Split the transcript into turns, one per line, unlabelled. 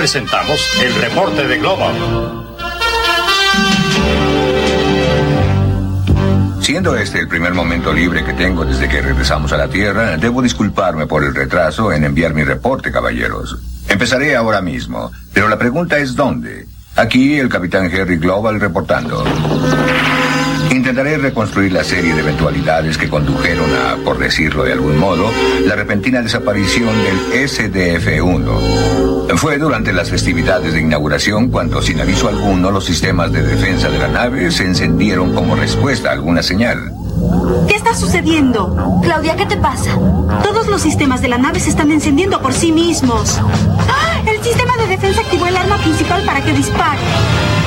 presentamos el reporte de Global.
Siendo este el primer momento libre que tengo desde que regresamos a la Tierra, debo disculparme por el retraso en enviar mi reporte, caballeros. Empezaré ahora mismo, pero la pregunta es ¿dónde? Aquí el capitán Harry Global reportando. Intentaré reconstruir la serie de eventualidades que condujeron a, por decirlo de algún modo, la repentina desaparición del SDF-1. Fue durante las festividades de inauguración cuando, sin aviso alguno, los sistemas de defensa de la nave se encendieron como respuesta a alguna señal.
¿Qué está sucediendo?
Claudia, ¿qué te pasa?
Todos los sistemas de la nave se están encendiendo por sí mismos. ¡Ah! El sistema de defensa activó el arma principal para que dispare.